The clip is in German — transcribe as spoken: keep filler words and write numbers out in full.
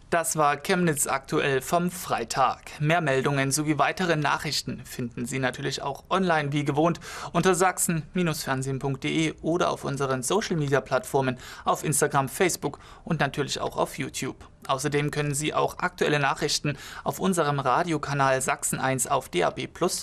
Das war Chemnitz aktuell vom Freitag. Mehr Meldungen sowie weitere Nachrichten finden Sie natürlich auch online wie gewohnt unter sachsen Fernsehen punkt de oder auf unseren Social-Media-Plattformen auf Instagram, Facebook und natürlich auch auf YouTube. Außerdem können Sie auch aktuelle Nachrichten auf unserem Radiokanal Sachsen eins auf D A B Plus